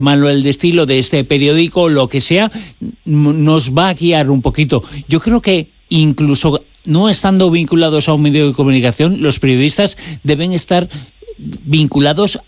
manual de estilo de este periódico, lo que sea, nos va a guiar un poquito. Yo creo que incluso no estando vinculados a un medio de comunicación, los periodistas deben estar vinculados